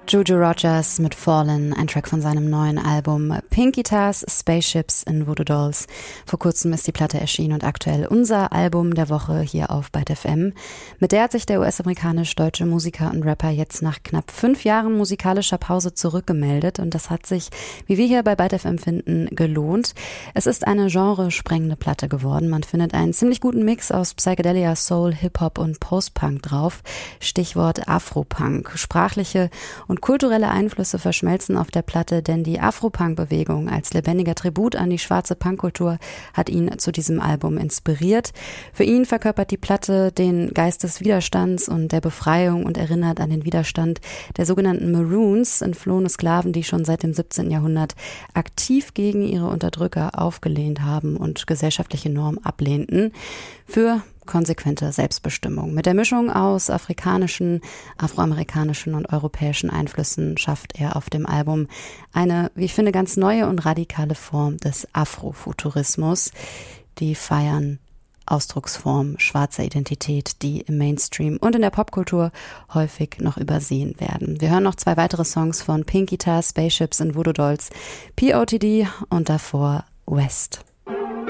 Juju Rogers mit Fallen, ein Track von seinem neuen Album Pink Guitars, Spaceships in Voodoo Dolls. Vor kurzem ist die Platte erschienen und aktuell unser Album der Woche hier auf Byte FM. Mit der hat sich der US-amerikanisch-deutsche Musiker und Rapper jetzt nach knapp 5 Jahren musikalischer Pause zurückgemeldet und das hat sich, wie wir hier bei Byte FM finden, gelohnt. Es ist eine genresprengende Platte geworden. Man findet einen ziemlich guten Mix aus Psychedelia, Soul, Hip-Hop und Post-Punk drauf. Stichwort Afropunk. Sprachliche und kulturelle Einflüsse verschmelzen auf der Platte, denn die Afro-Punk-Bewegung als lebendiger Tribut an die schwarze Punkkultur hat ihn zu diesem Album inspiriert. Für ihn verkörpert die Platte den Geist des Widerstands und der Befreiung und erinnert an den Widerstand der sogenannten Maroons, entflohene Sklaven, die schon seit dem 17. Jahrhundert aktiv gegen ihre Unterdrücker aufgelehnt haben und gesellschaftliche Normen ablehnten. Für konsequente Selbstbestimmung. Mit der Mischung aus afrikanischen, afroamerikanischen und europäischen Einflüssen schafft er auf dem Album eine, wie ich finde, ganz neue und radikale Form des Afrofuturismus. Die feiern Ausdrucksform schwarzer Identität, die im Mainstream und in der Popkultur häufig noch übersehen werden. Wir hören noch 2 weitere Songs von Pink Guitars, Spaceships in Voodoo Dolls, POTD und davor West.